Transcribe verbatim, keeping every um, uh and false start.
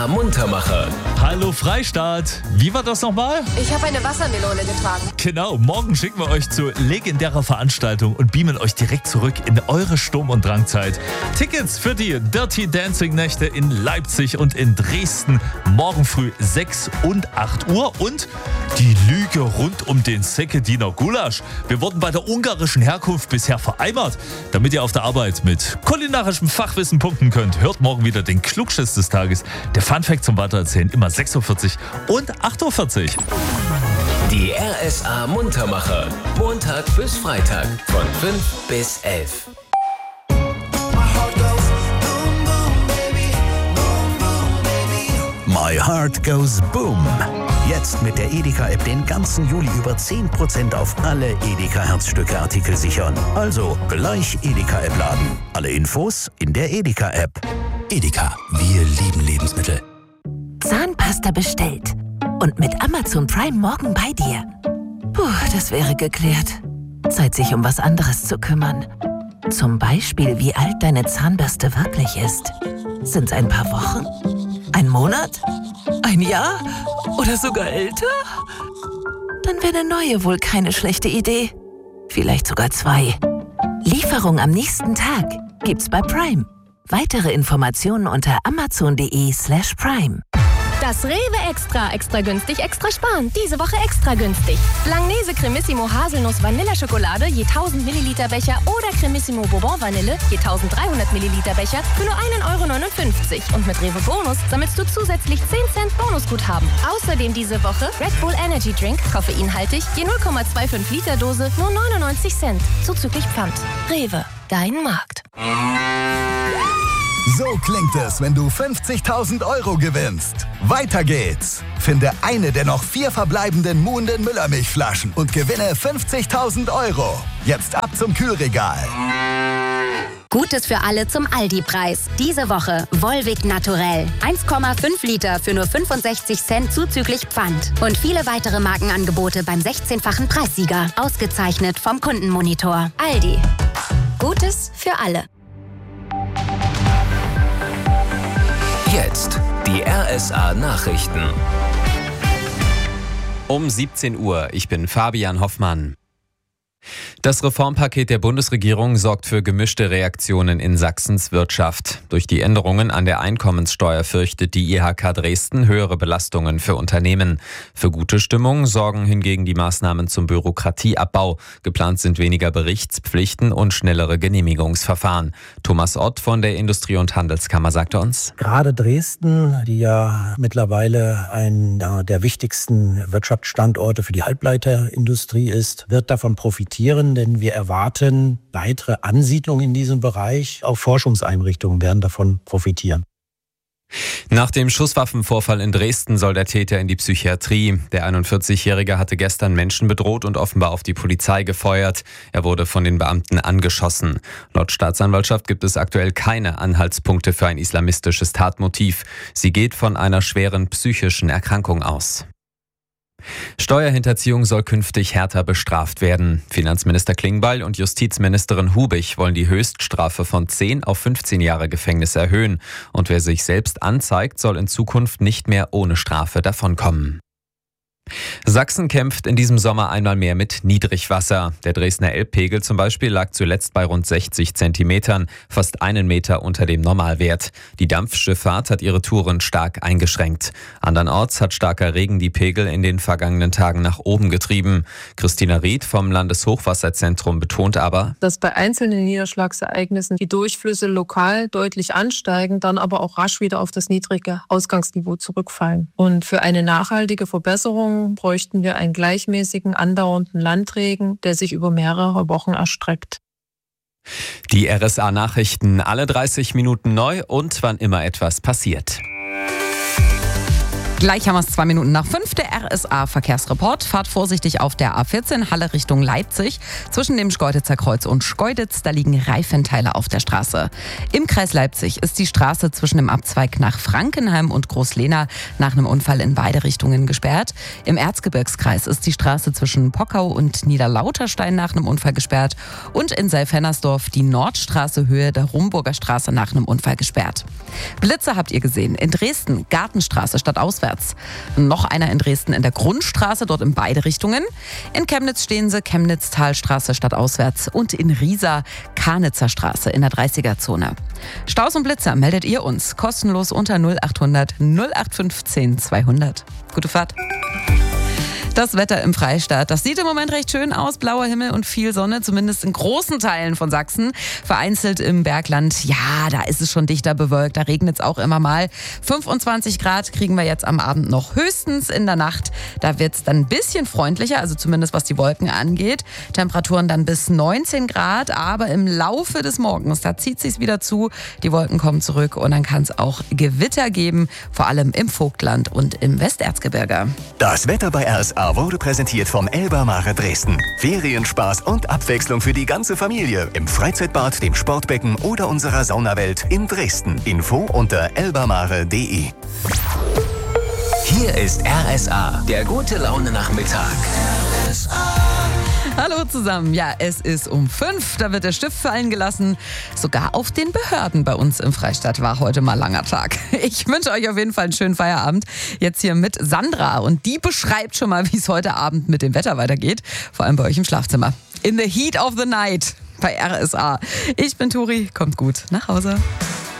A Muntermacher. Hallo Freistaat. Wie war das nochmal? Ich habe eine Wassermelone getragen. Genau, morgen schicken wir euch zu legendärer Veranstaltung und beamen euch direkt zurück in eure Sturm- und Drangzeit. Tickets für die Dirty Dancing Nächte in Leipzig und in Dresden morgen früh sechs und acht Uhr und die Lüge rund um den Sekediner Gulasch. Wir wurden bei der ungarischen Herkunft bisher vereimert. Damit ihr auf der Arbeit mit kulinarischem Fachwissen punkten könnt, hört morgen wieder den Klugschiss des Tages. Der Funfact zum Weitererzählen immer sechs Uhr vierzig und acht Uhr vierzig. Die R S A Muntermacher. Montag bis Freitag von fünf bis elf. My Heart Goes Boom. Jetzt mit der Edeka-App den ganzen Juli über zehn Prozent auf alle Edeka-Herzstücke-Artikel sichern. Also gleich Edeka-App laden. Alle Infos in der Edeka-App. Edeka, wir lieben Lebensmittel. Zahnpasta bestellt. Und mit Amazon Prime morgen bei dir. Puh, das wäre geklärt. Zeit, sich um was anderes zu kümmern. Zum Beispiel, wie alt deine Zahnbürste wirklich ist. Sind's ein paar Wochen? Ein Monat? Ein Jahr? Oder sogar älter? Dann wäre eine neue wohl keine schlechte Idee. Vielleicht sogar zwei. Lieferung am nächsten Tag gibt's bei Prime. Weitere Informationen unter amazon.de slash prime. Das Rewe Extra. Extra günstig, extra sparen. Diese Woche extra günstig. Langnese Cremissimo Haselnuss Vanilleschokolade je tausend Milliliter Becher oder Cremissimo Bourbon Vanille je tausenddreihundert Milliliter Becher für nur ein Euro neunundfünfzig. Und mit Rewe Bonus sammelst du zusätzlich zehn Cent Bonusguthaben. Außerdem diese Woche Red Bull Energy Drink, koffeinhaltig, je null Komma fünfundzwanzig Liter Dose, nur neunundneunzig Cent. Zuzüglich Pfand. Rewe, dein Markt. So klingt es, wenn du fünfzigtausend Euro gewinnst. Weiter geht's. Finde eine der noch vier verbleibenden muhenden Müllermilchflaschen und gewinne fünfzigtausend Euro. Jetzt ab zum Kühlregal. Gutes für alle zum Aldi-Preis. Diese Woche Volvic Naturell. eins Komma fünf Liter für nur fünfundsechzig Cent zuzüglich Pfand. Und viele weitere Markenangebote beim sechzehnfachen Preissieger. Ausgezeichnet vom Kundenmonitor. Aldi. Gutes für alle. Jetzt die R S A Nachrichten. Um siebzehn Uhr, ich bin Fabian Hoffmann. Das Reformpaket der Bundesregierung sorgt für gemischte Reaktionen in Sachsens Wirtschaft. Durch die Änderungen an der Einkommenssteuer fürchtet die I H K Dresden höhere Belastungen für Unternehmen. Für gute Stimmung sorgen hingegen die Maßnahmen zum Bürokratieabbau. Geplant sind weniger Berichtspflichten und schnellere Genehmigungsverfahren. Thomas Ott von der Industrie- und Handelskammer sagte uns: Gerade Dresden, die ja mittlerweile einer der wichtigsten Wirtschaftsstandorte für die Halbleiterindustrie ist, wird davon profitieren. Denn wir erwarten weitere Ansiedlung in diesem Bereich. Auch Forschungseinrichtungen werden davon profitieren. Nach dem Schusswaffenvorfall in Dresden soll der Täter in die Psychiatrie. Der einundvierzigjährige hatte gestern Menschen bedroht und offenbar auf die Polizei gefeuert. Er wurde von den Beamten angeschossen. Laut Staatsanwaltschaft gibt es aktuell keine Anhaltspunkte für ein islamistisches Tatmotiv. Sie geht von einer schweren psychischen Erkrankung aus. Steuerhinterziehung soll künftig härter bestraft werden. Finanzminister Klingbeil und Justizministerin Hubig wollen die Höchststrafe von zehn auf fünfzehn Jahre Gefängnis erhöhen. Und wer sich selbst anzeigt, soll in Zukunft nicht mehr ohne Strafe davonkommen. Sachsen kämpft in diesem Sommer einmal mehr mit Niedrigwasser. Der Dresdner Elbpegel zum Beispiel lag zuletzt bei rund sechzig Zentimetern, fast einen Meter unter dem Normalwert. Die Dampfschifffahrt hat ihre Touren stark eingeschränkt. Andernorts hat starker Regen die Pegel in den vergangenen Tagen nach oben getrieben. Christina Ried vom Landeshochwasserzentrum betont aber, dass bei einzelnen Niederschlagsereignissen die Durchflüsse lokal deutlich ansteigen, dann aber auch rasch wieder auf das niedrige Ausgangsniveau zurückfallen. Und für eine nachhaltige Verbesserung bräuchten wir einen gleichmäßigen, andauernden Landregen, der sich über mehrere Wochen erstreckt. Die R S A-Nachrichten alle dreißig Minuten neu und wann immer etwas passiert. Gleich haben wir es zwei Minuten nach fünf, der R S A-Verkehrsreport. Fahrt vorsichtig auf der A vierzehn, Halle Richtung Leipzig. Zwischen dem Schkeuditzer Kreuz und Schkeuditz, da liegen Reifenteile auf der Straße. Im Kreis Leipzig ist die Straße zwischen dem Abzweig nach Frankenheim und Großlehna nach einem Unfall in beide Richtungen gesperrt. Im Erzgebirgskreis ist die Straße zwischen Pockau und Niederlauterstein nach einem Unfall gesperrt. Und in Seilfennersdorf die Nordstraße Höhe der Rumburger Straße nach einem Unfall gesperrt. Blitze habt ihr gesehen. In Dresden, Gartenstraße statt auswärts. Noch einer in Dresden in der Grundstraße, dort in beide Richtungen. In Chemnitz stehen sie, Chemnitz-Talstraße statt auswärts. Und in Riesa, Karnitzer Straße in der dreißiger-Zone. Staus und Blitzer meldet ihr uns kostenlos unter null achthundert null acht fünfzehn zweihundert. Gute Fahrt. Das Wetter im Freistaat, das sieht im Moment recht schön aus. Blauer Himmel und viel Sonne, zumindest in großen Teilen von Sachsen. Vereinzelt im Bergland, ja, da ist es schon dichter bewölkt. Da regnet es auch immer mal. fünfundzwanzig Grad kriegen wir jetzt am Abend noch höchstens. In der Nacht, da wird es dann ein bisschen freundlicher, also zumindest was die Wolken angeht. Temperaturen dann bis neunzehn Grad, aber im Laufe des Morgens, da zieht es sich wieder zu. Die Wolken kommen zurück und dann kann es auch Gewitter geben, vor allem im Vogtland und im Westerzgebirge. Das Wetter bei R S A wurde präsentiert vom Elba Mare Dresden. Ferienspaß und Abwechslung für die ganze Familie im Freizeitbad, dem Sportbecken oder unserer Saunawelt in Dresden. Info unter elbamare punkt de. Hier ist R S A, der gute Laune Nachmittag. R S A. Hallo zusammen. Ja, es ist um fünf. Da wird der Stift fallen gelassen. Sogar auf den Behörden bei uns im Freistaat war heute mal langer Tag. Ich wünsche euch auf jeden Fall einen schönen Feierabend. Jetzt hier mit Sandra. Und die beschreibt schon mal, wie es heute Abend mit dem Wetter weitergeht. Vor allem bei euch im Schlafzimmer. In the heat of the night bei R S A. Ich bin Turi. Kommt gut nach Hause.